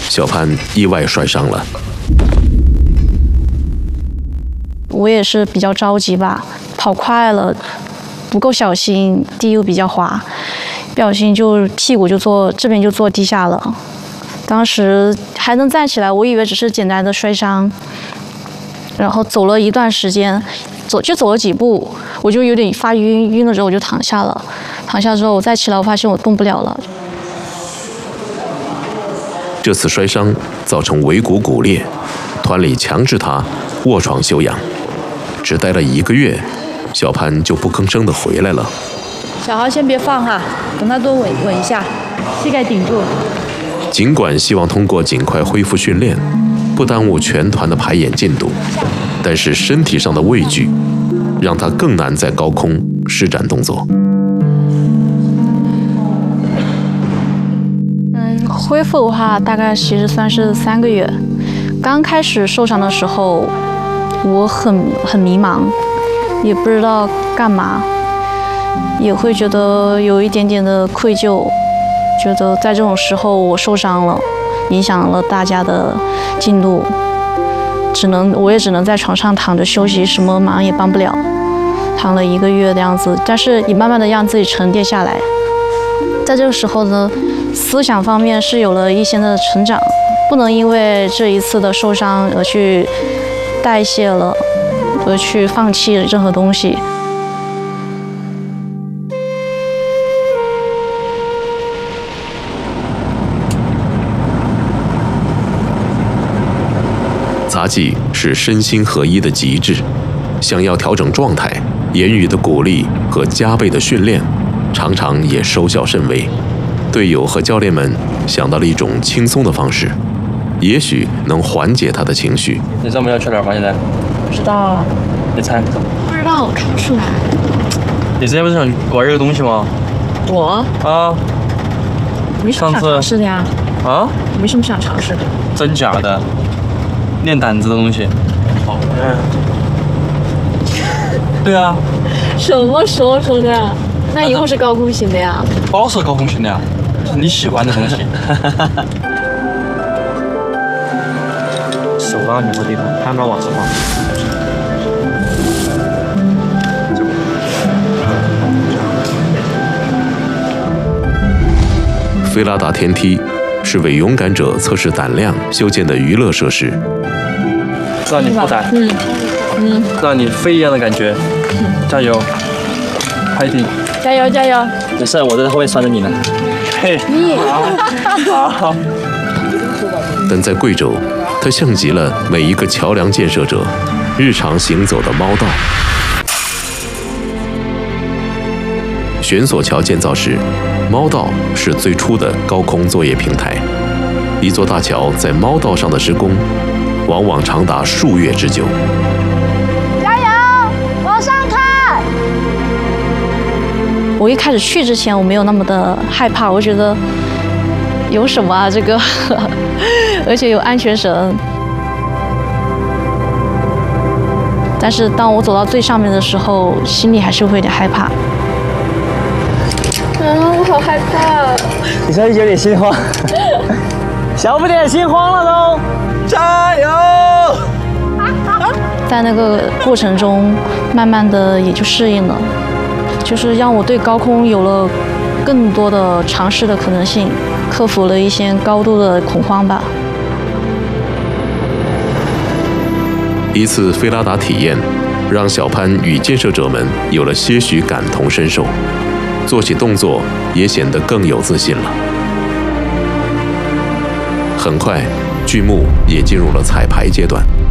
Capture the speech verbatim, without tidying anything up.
小潘意外摔伤了。 我也是比较着急吧，跑快了，不够小心，地又比较滑，不小心就屁股就坐这边就坐地下了。当时还能站起来，我以为只是简单的摔伤，然后走了一段时间，走就走了几步，我就有点发晕，晕了之后我就躺下了。躺下之后我再起来，我发现我动不了了。 这次摔伤造成尾骨骨裂，团里强制他卧床休养，只待了一个月，小潘就不吭声地回来了。 小孩先别放哈，等他多稳稳一下，膝盖顶住。 尽管希望通过尽快恢复训练，不耽误全团的排演进度，但是身体上的畏惧，让他更难在高空施展动作。 嗯，恢复的话，大概其实算是三个月。刚开始受伤的时候，我很很迷茫，也不知道干嘛，也会觉得有一点点的愧疚，觉得在这种时候我受伤了，影响了大家的进度，只能我也只能在床上躺着休息，什么忙也帮不了，躺了一个月的样子，但是也慢慢的让自己沉淀下来。在这个时候呢，思想方面是有了一些的成长，不能因为这一次的受伤而去代谢了，而去放弃任何东西。 杂技是身心合一的极致，想要调整状态，言语的鼓励和加倍的训练，常常也收效甚微。队友和教练们想到了一种轻松的方式，也许能缓解他的情绪。 你知道我们要去哪儿吗？现在？ 不知道啊。 你猜？ 不知道，看不出来。 你之前不是想玩这个东西吗？ 我啊？ 没什么想尝试的呀。 啊？ 没什么想尝试的。 真假的？练胆子的东西。好。嗯。对啊。 什么时候说的？那以后是高空型的呀？ 包是高空型的呀，是你喜欢的东西。手刚扭过地方，看不到往上放。 菲拉达天梯是为勇敢者测试胆量修建的娱乐设施， 让你不胆， 嗯嗯， 让你飞一样的感觉，加油，快点！ 加油加油！ 没事，我在后面拴着你呢。嘿，好，好。 但在贵州，它像极了每一个桥梁建设者日常行走的猫道。悬索桥建造时，猫道是最初的高空作业平台。一座大桥在猫道上的施工，往往长达数月之久。 加油，往上看！ 我一开始去之前，我没有那么的害怕，我觉得有什么啊这个，而且有安全绳。但是当我走到最上面的时候，心里还是会有点害怕。 啊，我好害怕！ 你是不是有点心慌？小不点心慌了都，加油！ 在那个过程中，慢慢的也就适应了。就是让我对高空有了更多的尝试的可能性，克服了一些高度的恐慌吧。 一次菲拉达体验，让小潘与建设者们有了些许感同身受，做起动作也显得更有自信了。很快，剧目也进入了彩排阶段。